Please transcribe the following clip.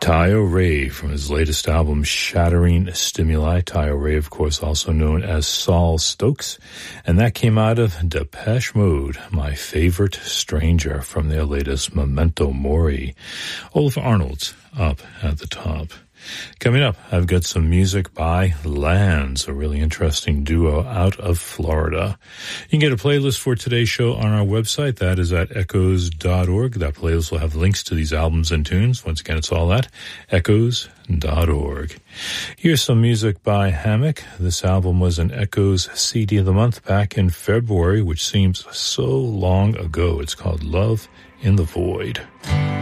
Tayo Ray from his latest album, Shattering Stimuli. Tayo Ray, of course, also known as Saul Stokes. And that came out of Depeche Mode, My Favorite Stranger, from their latest Memento Mori. Olaf Arnold's up at the top. Coming up, I've got some music by Lands, a really interesting duo out of Florida. You can get a playlist for today's show on our website. That is at echoes.org. That playlist will have links to these albums and tunes. Once again, it's all at echoes.org. Here's some music by Hammock. This album was an Echoes CD of the Month back in February, which seems so long ago. It's called Love in the Void.